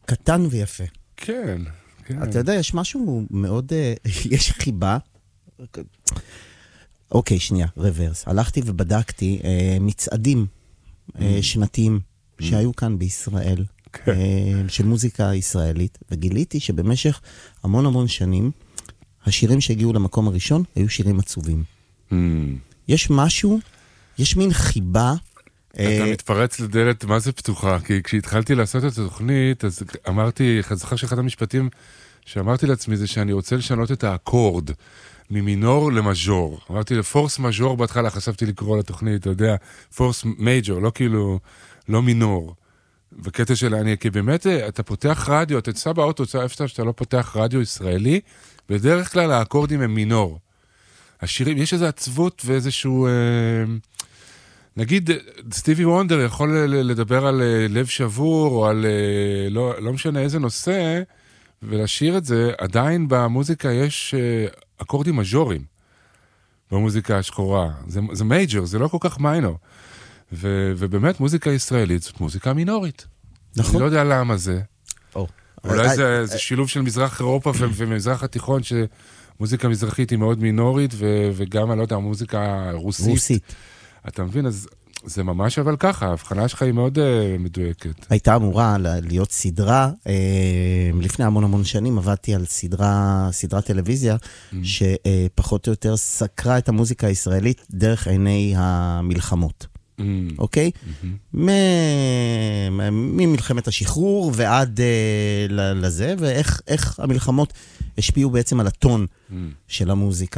קטן ויפה. כן, כן. אתה יודע, יש משהו מאוד, יש חיבה. אוקיי, שנייה, רוורס. הלכתי ובדקתי מצעדים שנתיים שהיו כאן בישראל, של מוזיקה ישראלית, וגיליתי שבמשך המון המון שנים, השירים שהגיעו למקום הראשון היו שירים עצובים. יש משהו, יש מין חיבה. אתה מתפרץ לדלת, מה זה פתוחה? כי כשהתחלתי לעשות את התוכנית, אז אמרתי, זוכר שאחד המשפטים שאמרתי לעצמי זה שאני רוצה לשנות את האקורד ממינור למז'ור. אמרתי לפורס מז'ור בהתחלה, חשבתי לקרוא לתוכנית, אתה יודע, פורס מייג'ור, לא כאילו, לא מינור. בקטע שלה, כי באמת אתה פותח רדיו, אתה תצא באוטו, איפה שאתה לא פותח רדיו ישראלי, בדרך כלל האקורדים הם מינור. השירים, יש איזו עצבות ואיזשהו, נגיד, סטיבי וונדר יכול לדבר על לב שבור, או על, לא משנה איזה נושא, ולשיר את זה, עדיין במוזיקה יש אקורדים מז'ורים, במוזיקה השחורה. זה מייג'ר, זה לא כל כך מיינור. ובאמת מוזיקה ישראלית זאת מוזיקה מינורית. נכון. אני לא יודע למה זה. אולי זה שילוב של מזרח אירופה ומזרח התיכון, שמוזיקה מזרחית היא מאוד מינורית, וגם, אני לא יודע, מוזיקה רוסית. אתה מבין? אז זה ממש אבל ככה, ההבחנה שלך היא מאוד מדויקת. הייתה אמורה להיות סדרה, לפני המון המון שנים עבדתי על סדרת טלוויזיה, שפחות או יותר סקרה את המוזיקה הישראלית דרך עיני המלחמות. אוקיי? ממלחמת השחרור ועד לזה, ואיך המלחמות השפיעו בעצם על הטון של המוזיקה.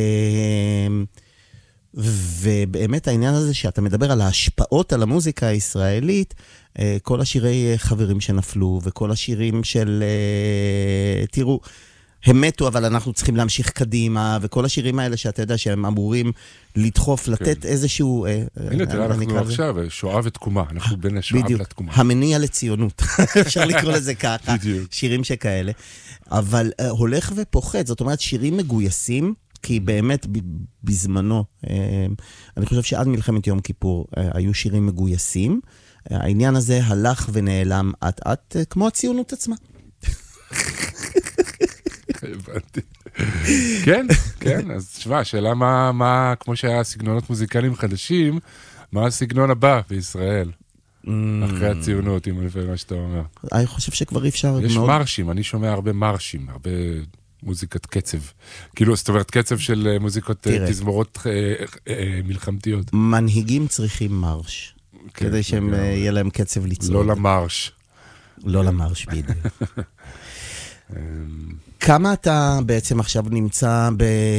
ובאמת העניין הזה שאתה מדבר על ההשפעות על המוזיקה הישראלית, כל השירי חברים שנפלו, וכל השירים של, תראו, הם מתו, אבל אנחנו צריכים להמשיך קדימה, וכל השירים האלה שאתה יודע שהם אמורים לדחוף, לתת איזשהו... הנה, תראה, אנחנו עכשיו, שואה ותקומה, אנחנו בין השואה ולתקומה. המניע לציונות, אפשר לקרוא לזה ככה, שירים שכאלה, אבל הולך ופוחת, זאת אומרת, שירים מגויסים, כי באמת בזמנו, אני חושב שעד מלחמת יום כיפור, היו שירים מגויסים, העניין הזה הלך ונעלם עד כמו הציונות עצמה. הבנתי. כן, כן, אז תשמע, השאלה מה, כמו שהיה סגנונות מוזיקליים חדשים, מה הסגנון הבא בישראל? אחרי הציונות, אם לפי מה שאתה אומר. אני חושב שכבר אי אפשר... יש מרשים, אני שומע הרבה מרשים, הרבה מוזיקת קצב. כאילו, זאת אומרת, קצב של מוזיקות תזמורות מלחמתיות. מנהיגים צריכים מרש, כדי שהם יהיה להם קצב לצעוד. לא למרש. לא למרש, בדיוק. כמה אתה בעצם עכשיו נמצא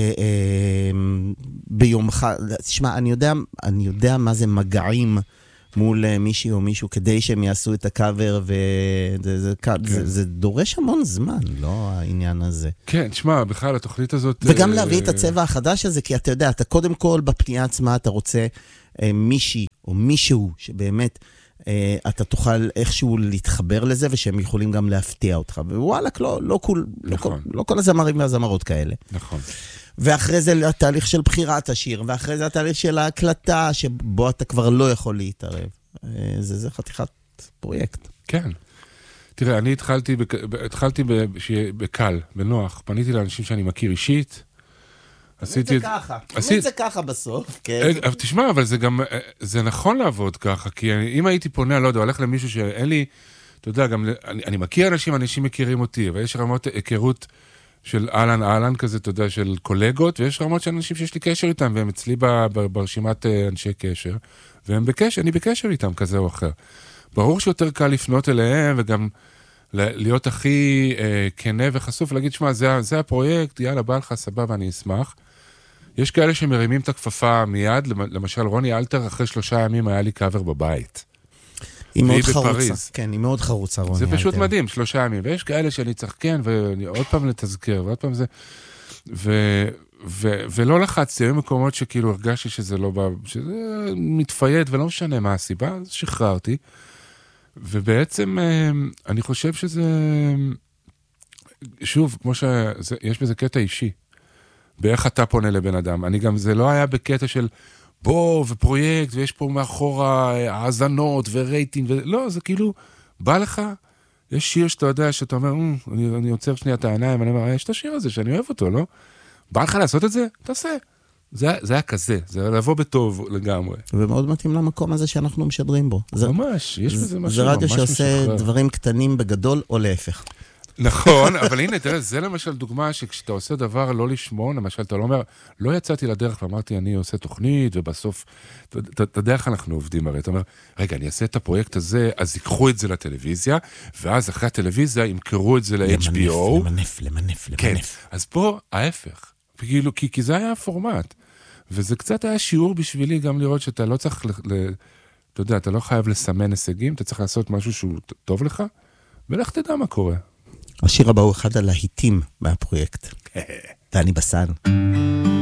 ביומך, תשמע, אני יודע מה זה מגעים מול מישהי או מישהו כדי שהם יעשו את הקאבר, וזה דורש המון זמן, לא העניין הזה. כן, תשמע, בכלל התוכנית הזאת... וגם להביא את הצבע החדש הזה, כי אתה יודע, אתה קודם כל בפנייה עצמה, אתה רוצה מישהי או מישהו שבאמת... אתה תוכל איכשהו להתחבר לזה, ושהם יכולים גם להפתיע אותך. ווואלה, לא כל הזמרים והזמרות כאלה. נכון. ואחרי זה התהליך של בחירת השיר, ואחרי זה התהליך של ההקלטה, שבו אתה כבר לא יכול להתערב. זה חתיכת פרויקט. כן. תראה, אני התחלתי בקל, בנוח. פניתי לאנשים שאני מכיר אישית, עשיתי זה ככה בסוף, כן. אבל תשמע, אבל זה גם, זה נכון לעבוד ככה, כי אם הייתי פונה, לא יודע, הולך למישהו שאין לי, אתה יודע, גם, אני מכיר אנשים מכירים אותי, אבל יש רמות היכרות של אהלן כזה, אתה יודע, של קולגות, ויש רמות של אנשים שיש לי קשר איתם, והם אצלי ברשימת אנשי קשר, והם בקשר, אני בקשר איתם כזה או אחר. ברור שיותר קל לפנות אליהם, וגם להיות הכי כנה וחשוף, להגיד, שמה, זה הפרויקט, יאללה, בא לך, סבבה, אני אשמח. יש כאלה שמרימים את הכפפה מיד, למשל רוני אלתר, אחרי 3 ימים היה לי קאבר בבית. היא מאוד חרוצה. כן, היא מאוד חרוצה, רוני אלתר. זה פשוט מדהים, 3 ימים. ויש כאלה שאני צריך כן, ועוד פעם לתזכר, ועוד פעם זה... ולא לחצתי, היו מקומות שכאילו הרגשתי שזה לא בא, שזה מתפייד ולא משנה מה הסיבה, אז שחררתי. ובעצם אני חושב שזה... שוב, כמו שיש בזה קטע אישי. באיך אתה פונה לבן אדם. אני גם, זה לא היה בקטע של בוא ופרויקט, ויש פה מאחורה האזנות ורייטינג, לא, זה כאילו, בא לך, יש שיר שאתה יודע, שאתה אומר, אני עוצר שנייה את העיניים, אני אומר, יש את השיר הזה שאני אוהב אותו, לא? בא לך לעשות את זה? תעשה. זה היה כזה, זה לבוא בטוב לגמרי. ומאוד מתאים למקום הזה שאנחנו משדרים בו. ממש, יש בזה משהו ממש משחרר. זה רדיו שעושה דברים קטנים בגדול או להפך. נכון, אבל הנה, תראה, זה למשל דוגמה שכשאתה עושה דבר לא לשמוע, למשל, אתה לא אומר, לא יצאתי לדרך ואמרתי, אני עושה תוכנית, ובסוף, אתה יודע איך אנחנו עובדים הרי, אתה אומר, רגע, אני אעשה את הפרויקט הזה, אז ייקחו את זה לטלוויזיה, ואז אחרי הטלוויזיה ימכרו את זה ל-HBO. למנף. כן, אז פה ההפך, כי זה היה הפורמט, וזה קצת היה שיעור בשבילי גם לראות שאתה לא צריך, אתה יודע, אתה לא חייב לסמן הישגים, אתה צריך לעשות משהו שהוא טוב לך, ולך תדע מה קורה. השיר הבא הוא אחד הלהיטים מהפרויקט. דני בסן.